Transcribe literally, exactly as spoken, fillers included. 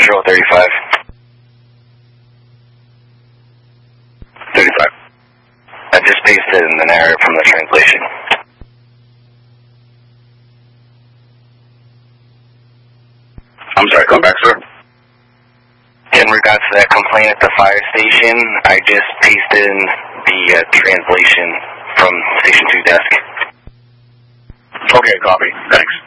Control thirty-five. thirty-five. I just pasted in the narrative from the translation. I'm sorry, come back, sir. In regards to that complaint at the fire station, I just pasted in the uh, translation from Station two desk. Okay, copy. Thanks.